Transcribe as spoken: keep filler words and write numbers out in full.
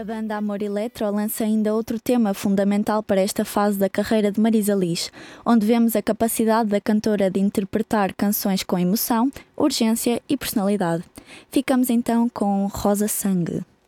A banda Amor Eletro lança ainda outro tema fundamental para esta fase da carreira de Marisa Liz, onde vemos a capacidade da cantora de interpretar canções com emoção, urgência e personalidade. Ficamos então com Rosa Sangue.